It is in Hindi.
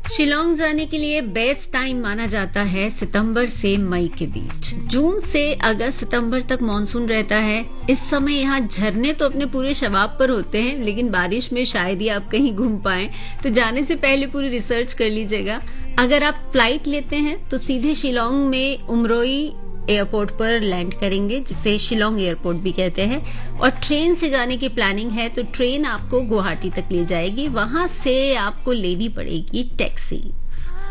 शिलोंग जाने के लिए बेस्ट टाइम माना जाता है सितंबर से मई के बीच। जून से अगस्त सितंबर तक मॉनसून रहता है। इस समय यहाँ झरने तो अपने पूरे शबाब पर होते हैं, लेकिन बारिश में शायद ही आप कहीं घूम पाएं, तो जाने से पहले पूरी रिसर्च कर लीजिएगा। अगर आप फ्लाइट लेते हैं तो सीधे शिलोंग में उमरोई एयरपोर्ट पर लैंड करेंगे, जिसे शिलोंग एयरपोर्ट भी कहते हैं। और ट्रेन से जाने की प्लानिंग है तो ट्रेन आपको गुवाहाटी तक ले जाएगी, वहां से आपको लेनी पड़ेगी टैक्सी।